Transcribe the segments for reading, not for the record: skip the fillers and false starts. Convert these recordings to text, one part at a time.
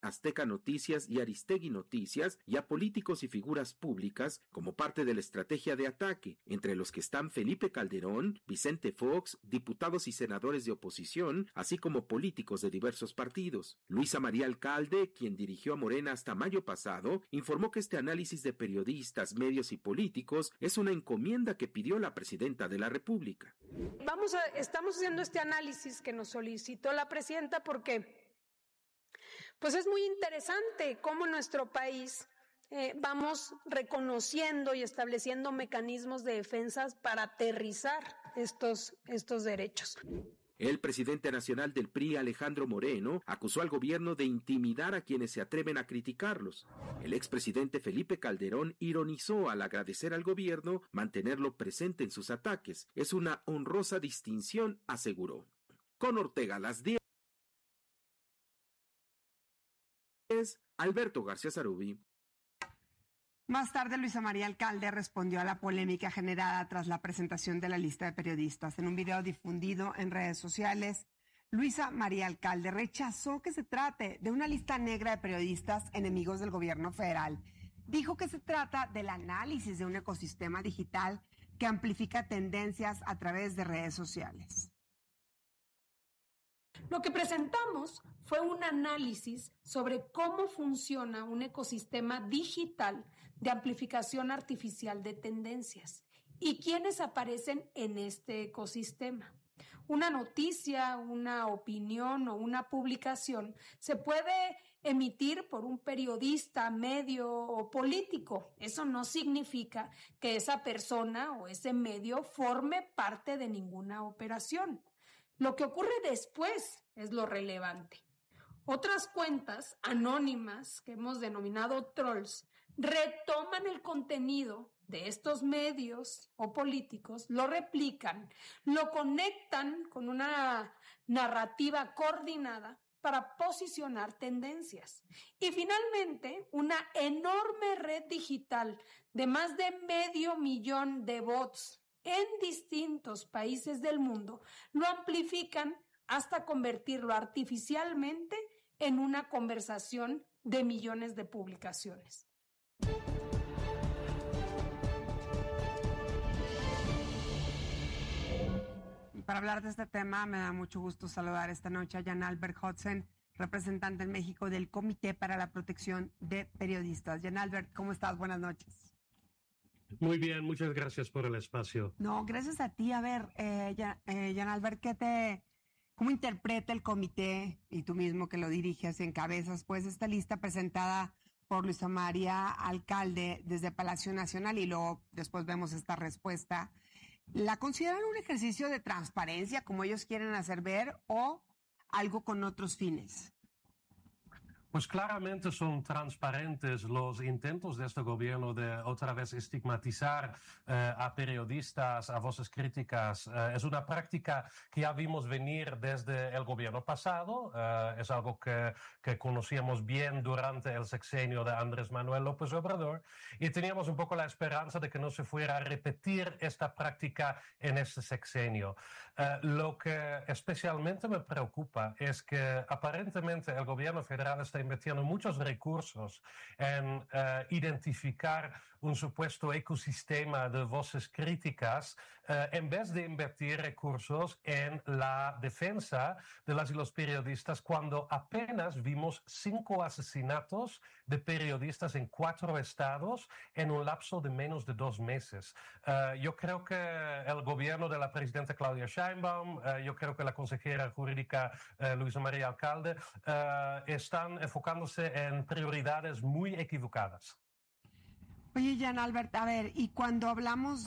Azteca Noticias y Aristegui Noticias y a políticos y figuras públicas como parte de la estrategia de ataque, entre los que están Felipe Calderón, Vicente Fox, diputados y senadores de oposición, así como políticos de diversos partidos. Luisa María Alcalde, quien dirigió a Morena hasta mayo pasado, informó que este análisis de periodistas, medios y políticos es una encomienda que pidió la presidenta de la República. Estamos haciendo este análisis que nos solicitó la presidenta porque pues es muy interesante cómo en nuestro país vamos reconociendo y estableciendo mecanismos de defensas para aterrizar estos derechos. El presidente nacional del PRI, Alejandro Moreno, acusó al gobierno de intimidar a quienes se atreven a criticarlos. El expresidente Felipe Calderón ironizó al agradecer al gobierno mantenerlo presente en sus ataques. Es una honrosa distinción, aseguró. Con Ortega, las 10. Alberto García Zarubi. Más tarde, Luisa María Alcalde respondió a la polémica generada tras la presentación de la lista de periodistas. En un video difundido en redes sociales, Luisa María Alcalde rechazó que se trate de una lista negra de periodistas enemigos del gobierno federal. Dijo que se trata del análisis de un ecosistema digital que amplifica tendencias a través de redes sociales. Lo que presentamos fue un análisis sobre cómo funciona un ecosistema digital de amplificación artificial de tendencias y quiénes aparecen en este ecosistema. Una noticia, una opinión o una publicación se puede emitir por un periodista, medio o político. Eso no significa que esa persona o ese medio forme parte de ninguna operación. Lo que ocurre después es lo relevante. Otras cuentas anónimas que hemos denominado trolls retoman el contenido de estos medios o políticos, lo replican, lo conectan con una narrativa coordinada para posicionar tendencias. Y finalmente, una enorme red digital de más de 500,000 de bots en distintos países del mundo lo amplifican hasta convertirlo artificialmente en una conversación de millones de publicaciones. Para hablar de este tema, me da mucho gusto saludar esta noche a Jan Albert Hudson, representante en México del Comité para la Protección de Periodistas. Jan Albert, ¿cómo estás? Buenas noches. Muy bien, muchas gracias por el espacio. No, gracias a ti. A ver, Jan Albert, ¿cómo interpreta el comité, y tú mismo que lo diriges y encabezas, pues, esta lista presentada por Luisa María Alcalde desde Palacio Nacional y luego después vemos esta respuesta? ¿La consideran un ejercicio de transparencia, como ellos quieren hacer ver, o algo con otros fines? Pues claramente son transparentes los intentos de este gobierno de otra vez estigmatizar a periodistas, a voces críticas. Es una práctica que ya vimos venir desde el gobierno pasado. Es algo que conocíamos bien durante el sexenio de Andrés Manuel López Obrador y teníamos un poco la esperanza de que no se fuera a repetir esta práctica en este sexenio. Lo que especialmente me preocupa es que aparentemente el gobierno federal está invirtiendo muchos recursos en identificar un supuesto ecosistema de voces críticas en vez de invertir recursos en la defensa de las y los periodistas, cuando apenas vimos 5 asesinatos de periodistas en 4 estados en un lapso de menos de 2 meses. Yo creo que el gobierno de la presidenta Claudia Sheinbaum, yo creo que la consejera jurídica Luisa María Alcalde están enfocándose en prioridades muy equivocadas. Oye, Jan Albert, a ver, y cuando hablamos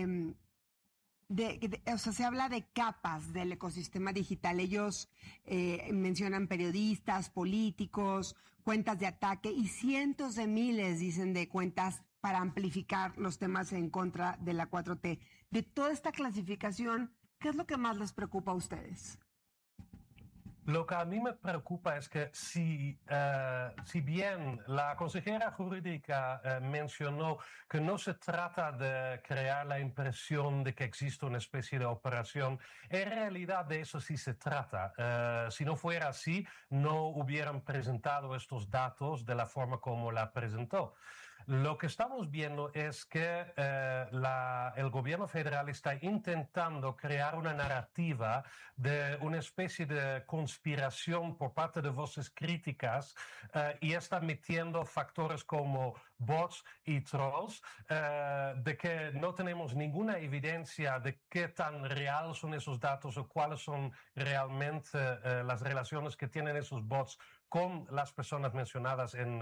o sea, se habla de capas del ecosistema digital. Ellos mencionan periodistas, políticos, cuentas de ataque y cientos de miles, dicen, de cuentas para amplificar los temas en contra de la 4T. De toda esta clasificación, ¿qué es lo que más les preocupa a ustedes? Lo que a mí me preocupa es que si si bien la consejera jurídica mencionó que no se trata de crear la impresión de que existe una especie de operación, en realidad de eso sí se trata. Si no fuera así, no hubieran presentado estos datos de la forma como la presentó. Lo que estamos viendo es que el gobierno federal está intentando crear una narrativa de una especie de conspiración por parte de voces críticas y está metiendo factores como bots y trolls, de que no tenemos ninguna evidencia de qué tan real son esos datos o cuáles son realmente las relaciones que tienen esos bots con las personas mencionadas en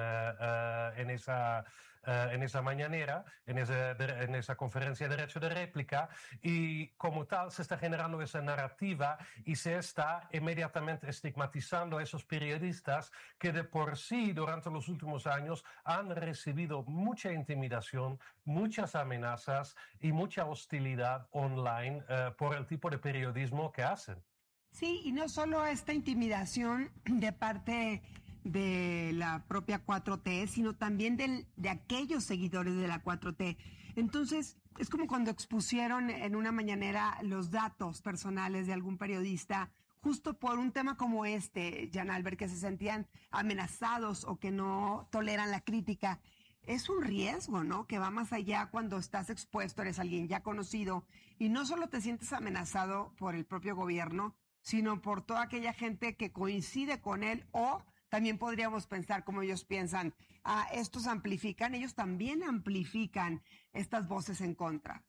esa mañanera, en esa conferencia de derecho de réplica, y como tal se está generando esa narrativa y se está inmediatamente estigmatizando a esos periodistas que de por sí durante los últimos años han recibido mucha intimidación, muchas amenazas y mucha hostilidad online por el tipo de periodismo que hacen. Sí, y no solo esta intimidación de parte de la propia 4T, sino también de aquellos seguidores de la 4T. Entonces, es como cuando expusieron en una mañanera los datos personales de algún periodista, justo por un tema como este, Jan Albert, que se sentían amenazados o que no toleran la crítica. Es un riesgo, ¿no? Que va más allá cuando estás expuesto, eres alguien ya conocido, y no solo te sientes amenazado por el propio gobierno, sino por toda aquella gente que coincide con él, o también podríamos pensar como ellos piensan, estos amplifican, ellos también amplifican estas voces en contra.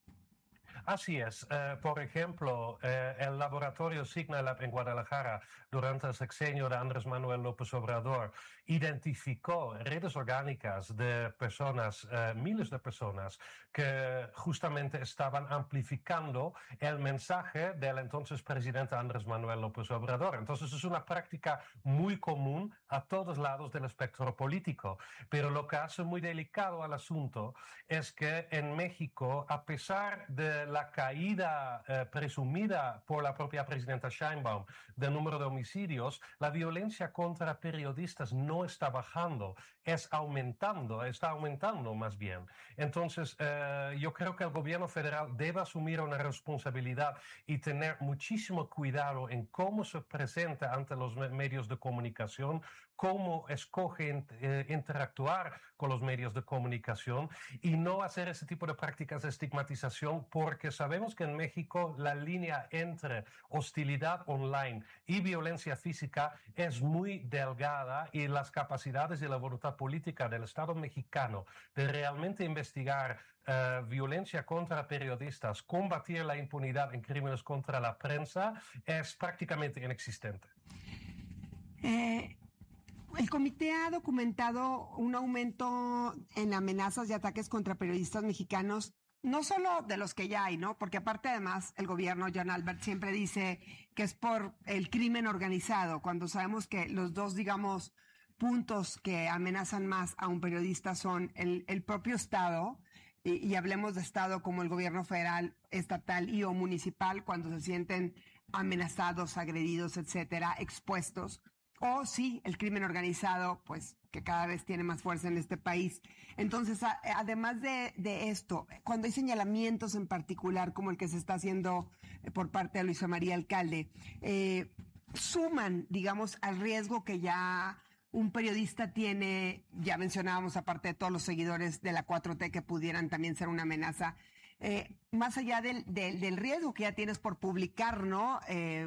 Así es. Por ejemplo, el laboratorio Signalab en Guadalajara, durante el sexenio de Andrés Manuel López Obrador, identificó redes orgánicas de personas, miles de personas, que justamente estaban amplificando el mensaje del entonces presidente Andrés Manuel López Obrador. Entonces es una práctica muy común a todos lados del espectro político. Pero lo que hace muy delicado al asunto es que en México, a pesar de la caída presumida por la propia presidenta Sheinbaum del número de homicidios, la violencia contra periodistas no está bajando, está aumentando más bien. Entonces, yo creo que el gobierno federal debe asumir una responsabilidad y tener muchísimo cuidado en cómo se presenta ante los medios de comunicación, cómo escoge interactuar con los medios de comunicación y no hacer ese tipo de prácticas de estigmatización, porque sabemos que en México la línea entre hostilidad online y violencia física es muy delgada, y las capacidades y la voluntad política del Estado mexicano de realmente investigar violencia contra periodistas, combatir la impunidad en crímenes contra la prensa, es prácticamente inexistente. El comité ha documentado un aumento en amenazas y ataques contra periodistas mexicanos, no solo de los que ya hay, ¿no? Porque aparte, además, el gobierno, Jan Albert, siempre dice que es por el crimen organizado, cuando sabemos que los dos, digamos, puntos que amenazan más a un periodista son el propio Estado, y hablemos de Estado como el gobierno federal, estatal y o municipal, cuando se sienten amenazados, agredidos, etcétera, expuestos. O sí, el crimen organizado, pues, que cada vez tiene más fuerza en este país. Entonces, además de esto, cuando hay señalamientos en particular, como el que se está haciendo por parte de Luisa María Alcalde, suman, digamos, al riesgo que ya un periodista tiene. Ya mencionábamos, aparte de todos los seguidores de la 4T que pudieran también ser una amenaza, más allá del riesgo que ya tienes por publicar, ¿no?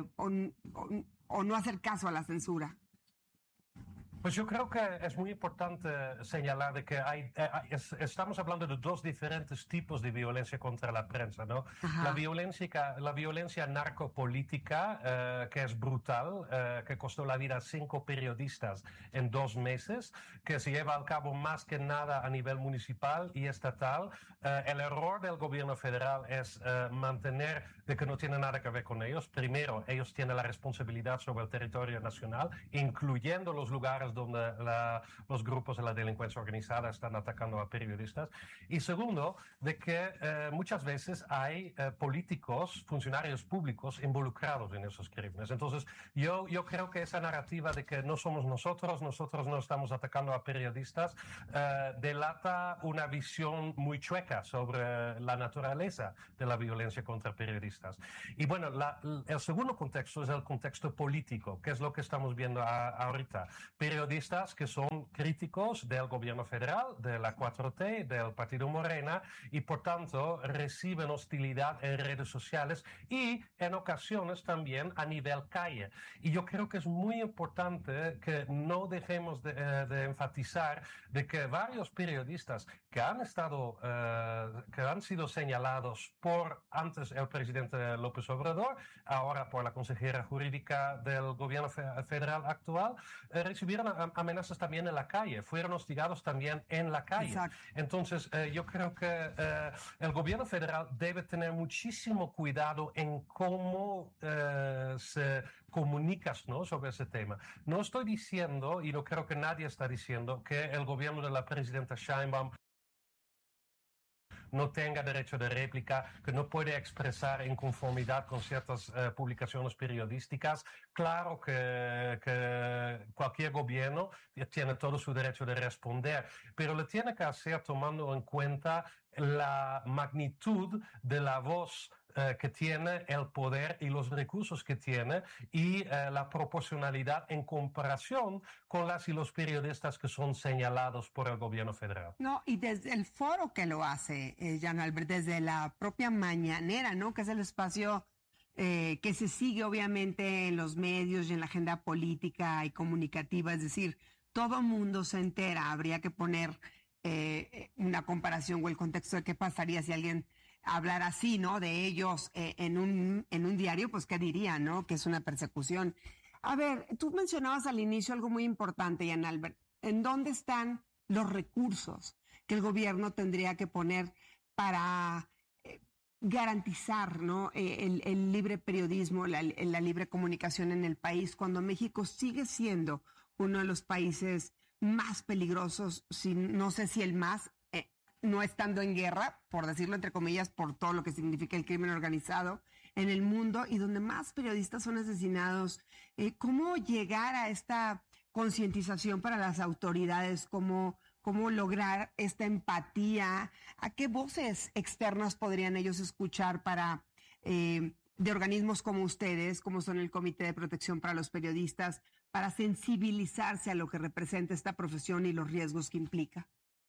O no hacer caso a la censura. Pues yo creo que es muy importante señalar de que estamos hablando de dos diferentes tipos de violencia contra la prensa, ¿no? La violencia narcopolítica, que es brutal, que costó la vida a 5 periodistas en 2 meses, que se lleva a cabo más que nada a nivel municipal y estatal. El error del gobierno federal es mantener de que no tiene nada que ver con ellos. Primero, ellos tienen la responsabilidad sobre el territorio nacional, incluyendo los lugares lugares donde los grupos de la delincuencia organizada están atacando a periodistas. Y segundo, de que muchas veces hay políticos, funcionarios públicos involucrados en esos crímenes. Entonces, yo creo que esa narrativa de que no somos nosotros no estamos atacando a periodistas, delata una visión muy chueca sobre la naturaleza de la violencia contra periodistas. Y bueno, el segundo contexto es el contexto político, que es lo que estamos viendo ahorita. Periodistas que son críticos del gobierno federal, de la 4T, del partido Morena, y por tanto reciben hostilidad en redes sociales y en ocasiones también a nivel calle. Y yo creo que es muy importante que no dejemos de enfatizar de que varios periodistas que han sido señalados por antes el presidente López Obrador, ahora por la consejera jurídica del gobierno federal actual, recibieron amenazas también en la calle, fueron hostigados también en la calle. Exacto. Entonces, yo creo que el gobierno federal debe tener muchísimo cuidado en cómo se comunica, ¿no?, sobre ese tema. No estoy diciendo, y no creo que nadie está diciendo, que el gobierno de la presidenta Sheinbaum no tenga derecho de réplica, que no puede expresar inconformidad con ciertas publicaciones periodísticas. Claro que cualquier gobierno tiene todo su derecho de responder, pero lo tiene que hacer tomando en cuenta la magnitud de la voz que tiene, el poder y los recursos que tiene, y la proporcionalidad en comparación con las y los periodistas que son señalados por el gobierno federal. No, y desde el foro que lo hace, Jan Albert, desde la propia mañanera, ¿no?, que es el espacio que se sigue obviamente en los medios y en la agenda política y comunicativa, es decir, todo mundo se entera. Habría que poner una comparación o el contexto de qué pasaría si alguien hablar así, ¿no?, de ellos en un diario, pues qué dirían, ¿no?, que es una persecución. A ver, tú mencionabas al inicio algo muy importante, Jan Albert. ¿En dónde están los recursos que el gobierno tendría que poner para garantizar, ¿no?, el libre periodismo, la libre comunicación en el país, cuando México sigue siendo uno de los países más peligrosos, no sé si el más, no estando en guerra, por decirlo entre comillas, por todo lo que significa el crimen organizado en el mundo, y donde más periodistas son asesinados? ¿Cómo llegar a esta concientización para las autoridades? ¿Cómo lograr esta empatía? ¿A qué voces externas podrían ellos escuchar para de organismos como ustedes, como son el Comité de Protección para los Periodistas, para sensibilizarse a lo que representa esta profesión y los riesgos que implica?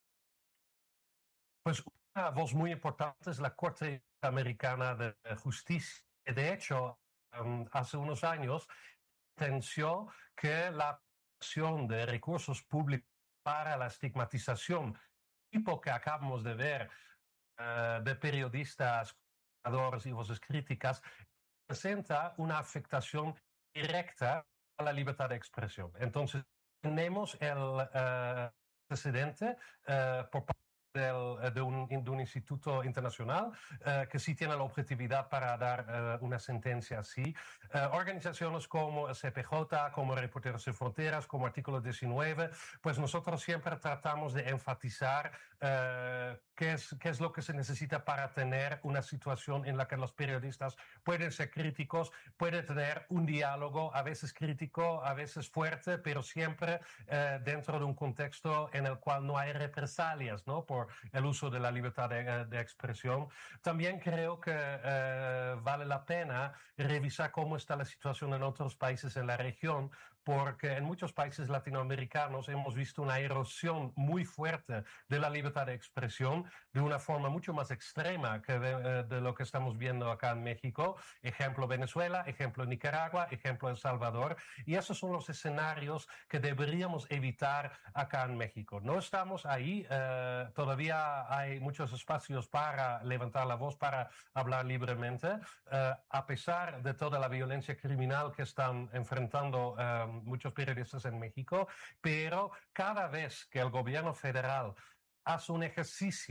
Pues una voz muy importante es la Corte Americana de Justicia. De hecho, hace unos años sentenció que la aplicación de recursos públicos para la estigmatización tipo que acabamos de ver de periodistas, comunicadores y voces críticas presenta una afectación directa a la libertad de expresión. Entonces, tenemos el precedente por parte de un instituto internacional que sí tiene la objetividad para dar una sentencia así. Organizaciones como el CPJ, como Reporteros Sin Fronteras, como Artículo 19, pues nosotros siempre tratamos de enfatizar qué es lo que se necesita para tener una situación en la que los periodistas pueden ser críticos, pueden tener un diálogo, a veces crítico, a veces fuerte, pero siempre dentro de un contexto en el cual no hay represalias, ¿no?, por el uso de la libertad de expresión. También creo que vale la pena revisar cómo está la situación en otros países en la región, porque en muchos países latinoamericanos hemos visto una erosión muy fuerte de la libertad de expresión de una forma mucho más extrema que de lo que estamos viendo acá en México. Ejemplo Venezuela, ejemplo Nicaragua, ejemplo El Salvador. Y esos son los escenarios que deberíamos evitar acá en México. No estamos ahí, todavía hay muchos espacios para levantar la voz, para hablar libremente, a pesar de toda la violencia criminal que están enfrentando muchos periodistas en México, pero cada vez que el gobierno federal hace un ejercicio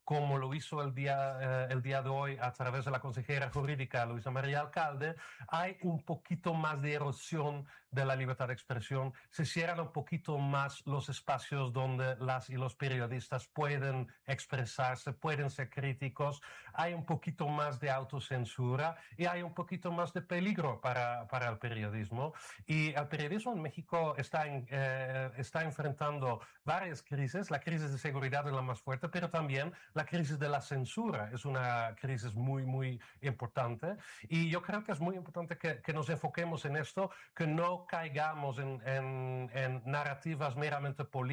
como lo hizo el día de hoy a través de la consejera jurídica Luisa María Alcalde, hay un poquito más de erosión de la libertad de expresión, se cierran un poquito más los espacios donde las y los periodistas pueden expresarse, pueden ser críticos, hay un poquito más de autocensura y hay un poquito más de peligro para el periodismo. Y el periodismo en México está enfrentando varias crisis. La crisis de seguridad es la más fuerte, pero también la crisis de la censura es una crisis muy, muy importante. Y yo creo que es muy importante que nos enfoquemos en esto, que no caigamos en narrativas meramente políticas